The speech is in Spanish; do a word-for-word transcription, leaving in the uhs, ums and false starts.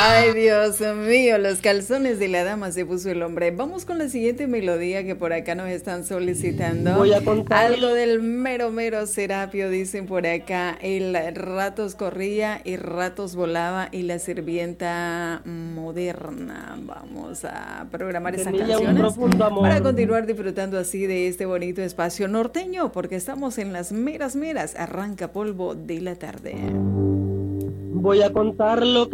Ay, Dios mío, los calzones de la dama se puso el hombre. Vamos con la siguiente melodía que por acá nos están solicitando. Voy a contar Algo del mero mero Serapio, dicen por acá. El ratos corría y ratos volaba y la sirvienta moderna. Vamos a programar esas tenía un canciones profundo para amor. continuar disfrutando así de este bonito espacio norteño, porque estamos en las meras meras. Arranca polvo de la tarde. Voy a contar lo